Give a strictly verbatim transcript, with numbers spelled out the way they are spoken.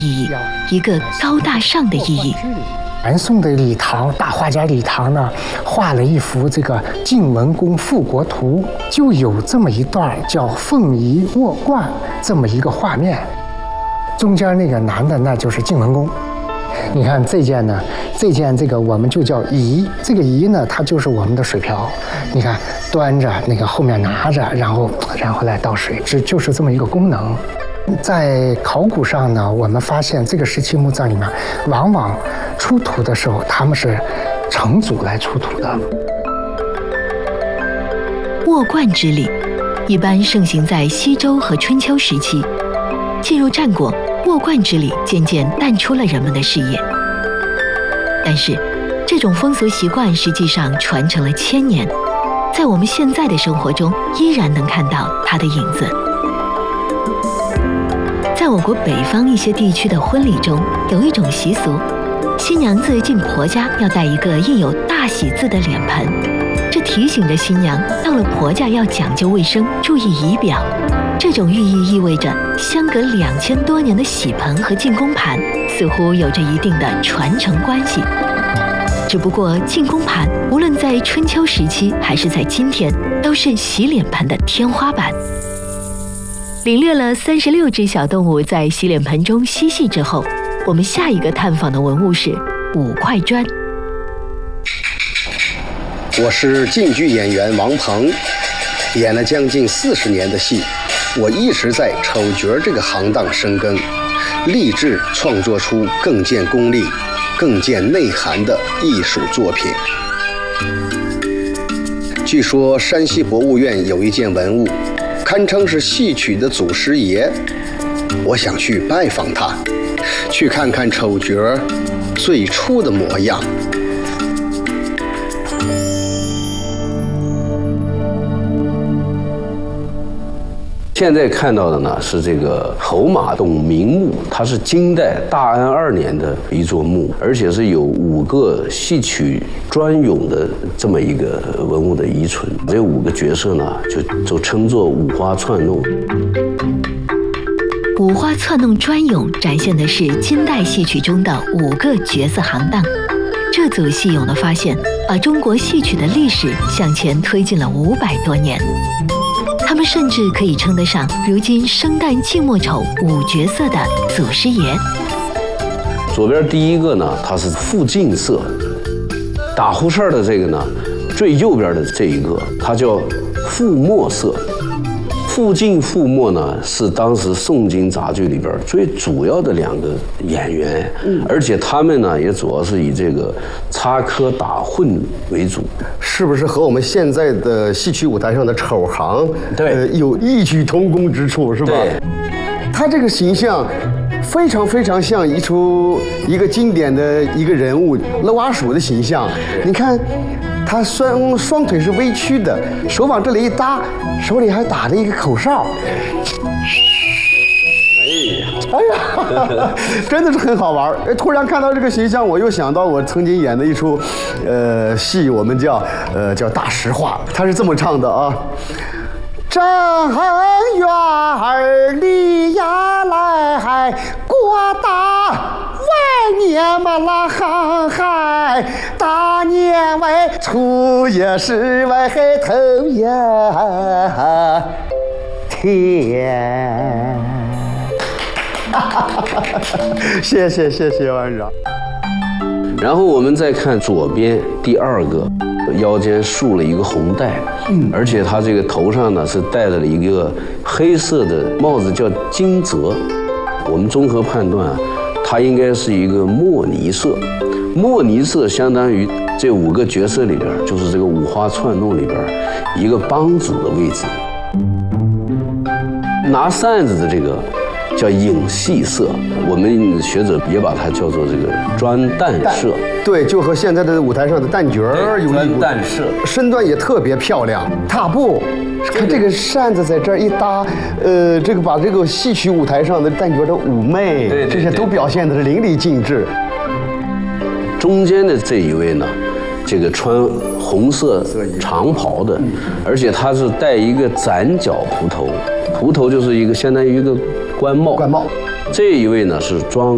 意义，一个高大上的意义。 南宋的李唐大画家李唐呢，画了一幅这个晋文公复国图，就有这么一段叫凤仪卧冠这么一个画面，中间那个男的那就是晋文公。你看这件呢，这件这个我们就叫仪，这个仪呢，它就是我们的水瓢。你看端着那个后面拿着，然后然后来倒水，这就是这么一个功能。在考古上呢，我们发现这个时期墓葬里面，往往出土的时候，他们是成组来出土的。 卧冠之礼一般盛行在西周和春秋时期，进入战国，卧冠之礼渐渐淡出了人们的视野。但是，这种风俗习惯实际上传承了千年，在我们现在的生活中依然能看到它的影子。在我国北方一些地区的婚礼中，有一种习俗，新娘子进婆家要带一个印有大喜字的脸盆，这提醒着新娘到了婆家要讲究卫生，注意仪表。这种寓意意味着相隔两千多年的喜盆和进宫盘似乎有着一定的传承关系。只不过进宫盘无论在春秋时期还是在今天，都是洗脸盆的天花板。领略了三十六只小动物在洗脸盆中嬉戏之后，我们下一个探访的文物是五块砖。 我是京剧演员王鹏，演了将近四十年的戏，我一直在丑角这个行当深耕，立志创作出更见功力、更见内涵的艺术作品。据说山西博物院有一件文物，堪称是戏曲的祖师爷，我想去拜访他，去看看丑角最初的模样。 现在看到的呢是这个侯马洞明墓，它是金代大安二年的一座墓，而且是有五个戏曲专用的这么一个文物的遗存。这五个角色呢，就就称作五花串弄。 五花串弄专咏展现的是金代戏曲中的五个角色行当。这组戏咏的发现，把中国戏曲的历史向前推进了五百多年。他们甚至可以称得上如今生旦净末丑五角色的祖师爷。 左边第一个呢，它是复净色，打胡哨的这个呢，最右边的这一个，它叫复墨色。复净复墨呢，是当时宋金杂剧里边最主要的两个演员，嗯、而且他们呢也主要是以这个插科打诨为主， 是不是和我们现在的戏曲舞台上的丑行对、 呃、有异曲同工之处，是吧？ 对， 他这个形象非常非常像一出一个经典的一个人物勒瓦鼠的形象，你看。他双双腿是微曲的，手往这里一搭，手里还打了一个口哨。哎呀，真的是很好玩。突然看到这个形象，我又想到我曾经演的一出，呃，戏，我们叫呃叫大实话，他是这么唱的啊。正月儿里呀来过大万年嘛啦航海，大年为初也是为头呀天。谢谢谢谢院长。 然后我们再看左边第二个，腰间束了一个红带，嗯，而且他这个头上呢是戴了一个黑色的帽子，叫金泽。我们综合判断啊，它应该是一个墨泥色。墨泥色相当于这五个角色里边，就是这个五花串弄里边一个帮主的位置。拿扇子的这个叫影戏色，我们学者也把它叫做这个专旦色。 对，就和现在的舞台上的旦角儿有专旦色， 身段也特别漂亮。踏步，看这个扇子在这儿一搭，呃，这个把这个戏曲舞台上的旦角的妩媚， 对对对这些都表现的是淋漓尽致。 中间的这一位呢，这个穿红色长袍的，而且他是戴一个攒角蒲头，蒲头就是一个相当于一个官帽。 官帽。 这一位呢是装